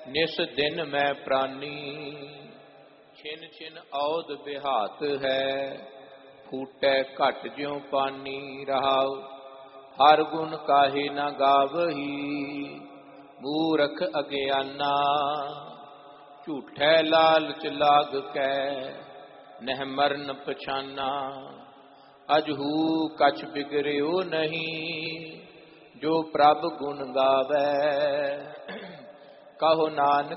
निस दिन मैं प्राणी। छिन छिन औद बिहात है, फूटै घट ज्यों पानी। रहाओ हर गुण काहे न गावही, मूरख अज्ञाना। झूठै लालच लाग कै, नह मरन पछाना। अजहू कछ बिगड़ियो नहीं, जो प्रभ गुण गावै। कहो नानक